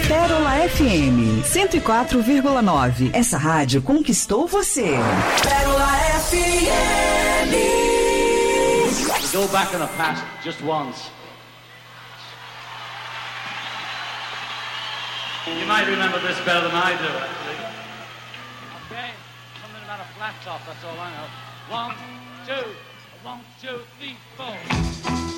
Pérola FM 104,9. Essa rádio conquistou você. Pérola FM. Go back in the past just once. You might remember this better than I do, actually. Okay, something about a flat top, that's all I know. 1, 2, 1, 2, 3, 4.